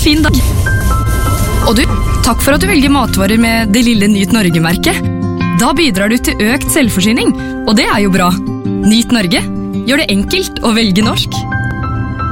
fin dag. Og du, takk for at du velger matvarer med det lille Nyt Norge-merket. Da bidrar du til økt selvforsyning, og det er jo bra. Nyt Norge, gjør det enkelt å velge norsk.